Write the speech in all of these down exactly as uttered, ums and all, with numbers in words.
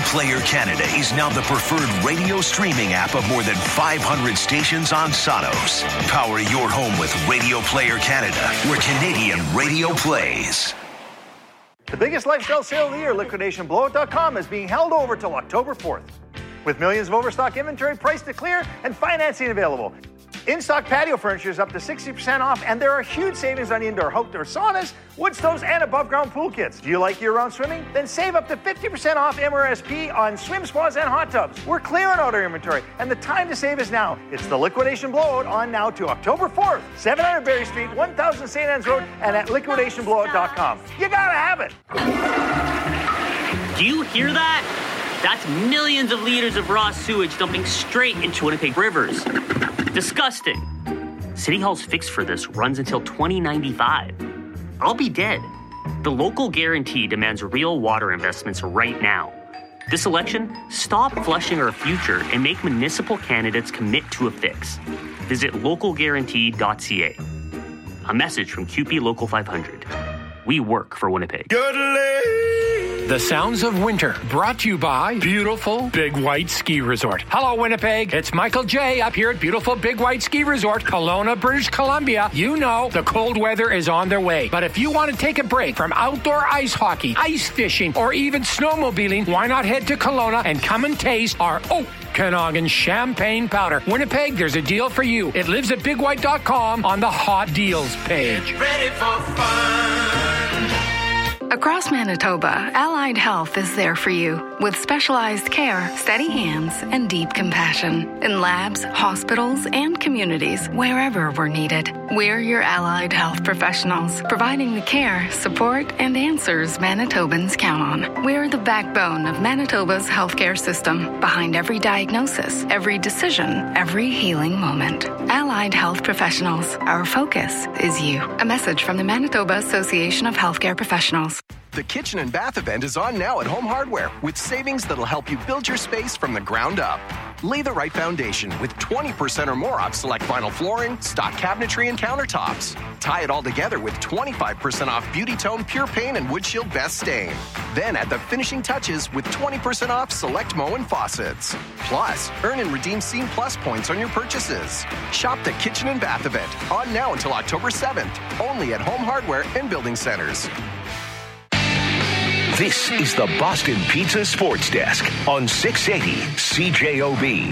Player Canada is now the preferred radio streaming app of more than five hundred stations on Sonos. Power your home with Radio Player Canada, where Canadian radio plays. The biggest lifestyle sale of the year, liquidation blowout dot com, is being held over till October fourth. With millions of overstock inventory priced to clear and financing available. In-stock patio furniture is up to sixty percent off, and there are huge savings on indoor outdoor saunas, wood stoves, and above-ground pool kits. Do you like year-round swimming? Then save up to fifty percent off M R S P on swim spas and hot tubs. We're clearing out our inventory, and the time to save is now. It's the Liquidation Blowout on now to October fourth. seven hundred Berry Street, one thousand Saint Anne's Road, and at liquidation blowout dot com. You gotta have it! Do you hear that? That's millions of liters of raw sewage dumping straight into Winnipeg rivers. Disgusting. City Hall's fix for this runs until twenty ninety-five. I'll be dead. The local guarantee demands real water investments right now. This election, stop flushing our future and make municipal candidates commit to a fix. Visit local guarantee dot c a. A message from Q P Local five hundred. We work for Winnipeg. The sounds of winter, brought to you by Beautiful Big White Ski Resort. Hello, Winnipeg. It's Michael J. up here at Beautiful Big White Ski Resort, Kelowna, British Columbia. You know the cold weather is on their way. But if you want to take a break from outdoor ice hockey, ice fishing, or even snowmobiling, why not head to Kelowna and come and taste our Okanagan Champagne Powder. Winnipeg, there's a deal for you. It lives at big white dot com on the Hot Deals page. Get ready for fun. Across Manitoba, Allied Health is there for you with specialized care, steady hands, and deep compassion in labs, hospitals, and communities wherever we're needed. We're your Allied Health professionals, providing the care, support, and answers Manitobans count on. We're the backbone of Manitoba's healthcare system, behind every diagnosis, every decision, every healing moment. Allied Health professionals, our focus is you. A message from the Manitoba Association of Healthcare Professionals. The Kitchen and Bath event is on now at Home Hardware with savings that'll help you build your space from the ground up. Lay the right foundation with twenty percent or more off select vinyl flooring, stock cabinetry, and countertops. Tie it all together with twenty-five percent off Beauty Tone Pure Paint and Wood Shield Best Stain. Then add the finishing touches with twenty percent off select Moen faucets. Plus, earn and redeem Scene Plus points on your purchases. Shop the Kitchen and Bath event on now until October seventh, only at Home Hardware and Building Centers. This is the Boston Pizza Sports Desk on six eighty C J O B.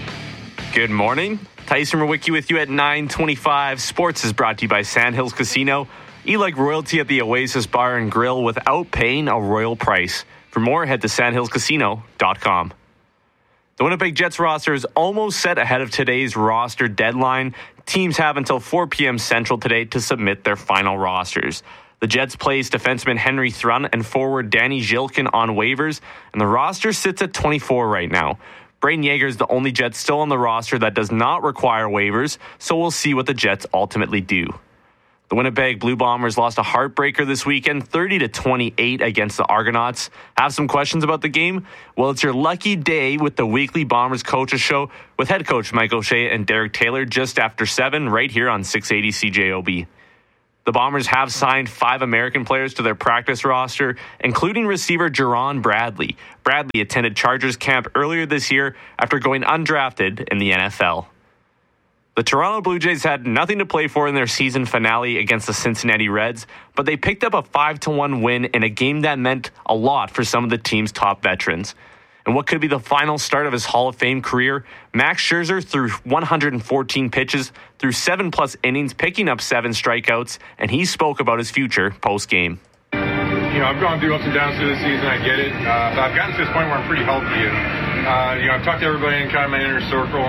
Good morning. Tyson Rowicki with you at nine twenty-five. Sports is brought to you by Sandhills Casino. Eat like royalty at the Oasis Bar and Grill without paying a royal price. For more, head to sandhills casino dot com. The Winnipeg Jets roster is almost set ahead of today's roster deadline. Teams have until four p.m. Central today to submit their final rosters. The Jets placed defenseman Henry Thrun and forward Danny Zhilkin on waivers, and the roster sits at twenty-four right now. Braden Yeager is the only Jet still on the roster that does not require waivers, so we'll see what the Jets ultimately do. The Winnipeg Blue Bombers lost a heartbreaker this weekend, thirty to twenty-eight against the Argonauts. Have some questions about the game? Well, it's your lucky day with the weekly Bombers Coaches Show with head coach Mike O'Shea and Derek Taylor just after seven right here on six eighty C J O B. The Bombers have signed five American players to their practice roster, including receiver Jerron Bradley. Bradley attended Chargers camp earlier this year after going undrafted in the N F L. The Toronto Blue Jays had nothing to play for in their season finale against the Cincinnati Reds, but they picked up a five to one win in a game that meant a lot for some of the team's top veterans. And what could be the final start of his Hall of Fame career, Max Scherzer threw one hundred fourteen pitches, threw seven-plus innings, picking up seven strikeouts, and he spoke about his future post-game. You know, I've gone through ups and downs through this season, I get it, uh, but I've gotten to this point where I'm pretty healthy. And, uh, you know, I've talked to everybody in kind of my inner circle,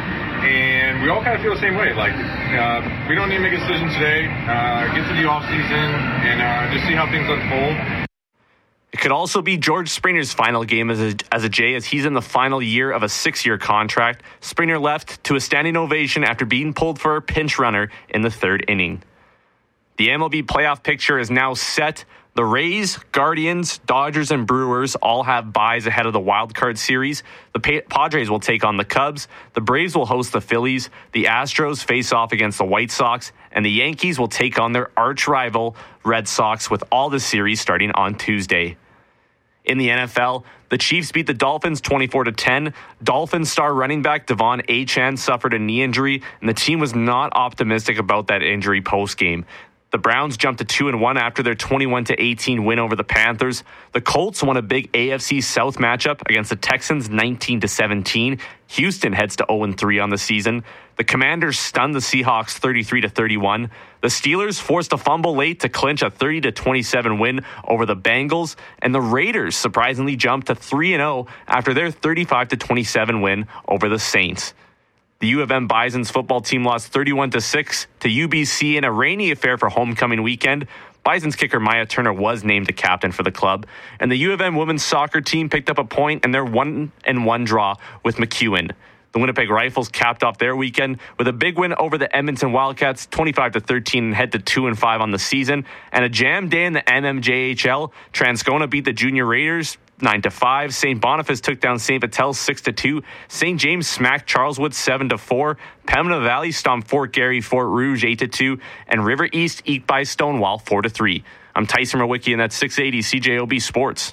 and we all kind of feel the same way. Like, uh, we don't need to make a decision today, uh, get to the offseason, and uh, just see how things unfold. It could also be George Springer's final game as a, as a Jay, as he's in the final year of a six-year contract. Springer left to a standing ovation after being pulled for a pinch runner in the third inning. The M L B playoff picture is now set. The Rays, Guardians, Dodgers, and Brewers all have byes ahead of the wild card series. The Padres will take on the Cubs. The Braves will host the Phillies. The Astros face off against the White Sox. And the Yankees will take on their arch rival, Red Sox, with all the series starting on Tuesday. In the N F L, the Chiefs beat the Dolphins twenty-four to ten. Dolphins star running back Devon Achane suffered a knee injury, and the team was not optimistic about that injury post-game. The Browns jumped to two and one after their twenty-one to eighteen win over the Panthers. The Colts won a big A F C South matchup against the Texans nineteen to seventeen. Houston heads to oh and three on the season. The Commanders stunned the Seahawks thirty-three to thirty-one. The Steelers forced a fumble late to clinch a thirty to twenty-seven win over the Bengals, and the Raiders surprisingly jumped to three and oh after their thirty-five to twenty-seven win over the Saints. The U of M Bison's football team lost thirty-one to six to U B C in a rainy affair for homecoming weekend. Bison's kicker Maya Turner was named the captain for the club, and the U of M women's soccer team picked up a point in their one and one draw with McEwen. The Winnipeg Rifles capped off their weekend with a big win over the Edmonton Wildcats, twenty-five to thirteen, and head to two and five on the season. And a jam day in the M M J H L. Transcona beat the Junior Raiders nine to five. Saint Boniface took down Saint Vital six to two. Saint James smacked Charleswood seven to four. Pembina Valley stomped Fort Garry Fort Rouge eight to two, and River East eked by Stonewall four to three. I'm Tyson Mrawicki, and that's six eighty C J O B Sports.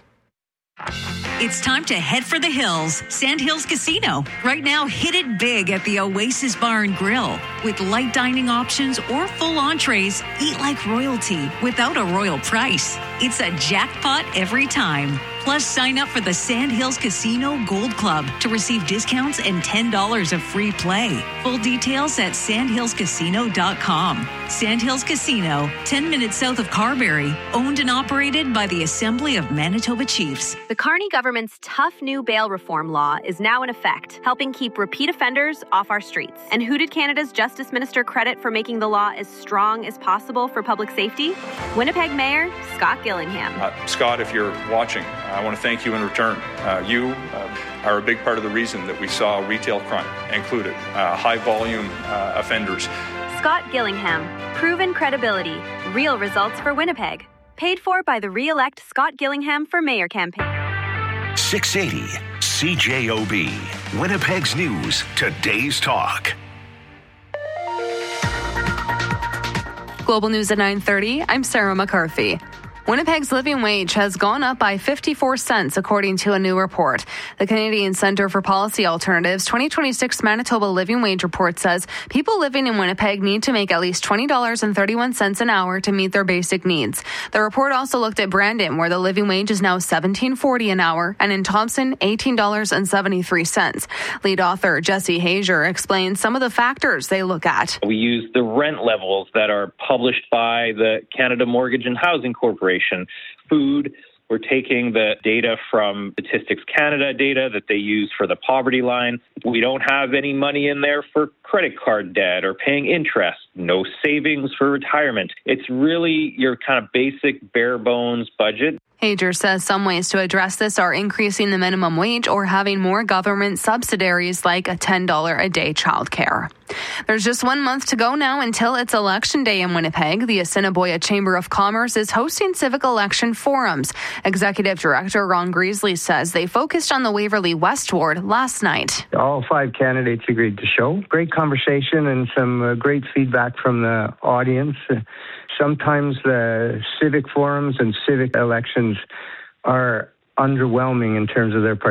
It's time to head for the hills. Sandhills Casino. Right now, hit it big at the Oasis Bar and Grill. With light dining options or full entrees, eat like royalty without a royal price. It's a jackpot every time. Plus, sign up for the Sandhills Casino Gold Club to receive discounts and ten dollars of free play. Full details at sandhills casino dot com. Sandhills Casino, ten minutes south of Carberry, owned and operated by the Assembly of Manitoba Chiefs. The Carney government's tough new bail reform law is now in effect, helping keep repeat offenders off our streets. And who did Canada's Justice Minister credit for making the law as strong as possible for public safety? Winnipeg Mayor Scott Gillingham. Uh, Scott, if you're watching, I want to thank you in return. Uh, you uh, are a big part of the reason that we saw retail crime included, uh, high volume uh, offenders. Scott Gillingham, proven credibility, real results for Winnipeg. Paid for by the Re-elect Scott Gillingham for Mayor campaign. six eighty C J O B, Winnipeg's News, today's talk. Global News at nine thirty, I'm Sarah McCarthy. Winnipeg's living wage has gone up by fifty-four cents, according to a new report. The Canadian Centre for Policy Alternatives twenty twenty-six Manitoba Living Wage Report says people living in Winnipeg need to make at least twenty dollars and thirty-one cents an hour to meet their basic needs. The report also looked at Brandon, where the living wage is now seventeen forty an hour, and in Thompson, eighteen dollars and seventy-three cents. Lead author Jesse Hager explains some of the factors they look at. We use the rent levels that are published by the Canada Mortgage and Housing Corporation. Food, we're taking the data from Statistics Canada data that they use for the poverty line. We don't have any money in there for credit card debt or paying interest, no savings for retirement. It's really your kind of basic bare bones budget. Hager says some ways to address this are increasing the minimum wage or having more government subsidiaries like a ten dollars a day childcare. There's just one month to go now until it's Election Day in Winnipeg. The Assiniboia Chamber of Commerce is hosting civic election forums. Executive Director Ron Greasley says they focused on the Waverley West ward last night. All five candidates agreed to show. Great conversation and some uh, great feedback from the audience. Sometimes the civic forums and civic elections are underwhelming in terms of their participation.